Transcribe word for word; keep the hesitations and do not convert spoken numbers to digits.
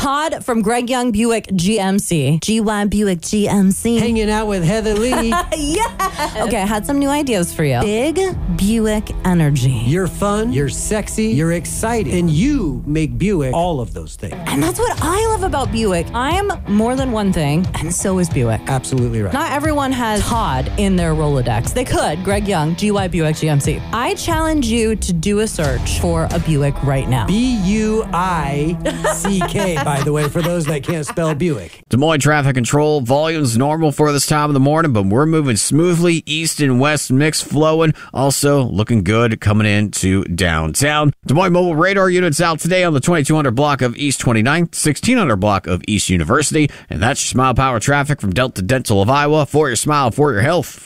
Todd from Greg Young Buick G M C. G Y Buick G M C. Hanging out with Heather Lee. Yeah. Okay, I had some new ideas for you. Big Buick energy. You're fun, you're sexy, you're exciting, and you make Buick all of those things. And that's what I love about Buick. I'm more than one thing, and so is Buick. Absolutely right. Not everyone has Todd in their Rolodex. They could. Greg Young, G Y Buick G M C. I challenge you to do a search for a Buick right now. B U I C K, by the way, for those that can't spell Buick. Des Moines traffic control. Volume's normal for this time of the morning, but we're moving smoothly. East and west mix flowing. Also looking good coming into downtown. Des Moines mobile radar units out today on the twenty-two hundred block of East twenty-ninth, sixteen hundred block of East University. And that's your Smile Power traffic from Delta Dental of Iowa. For your smile, for your health.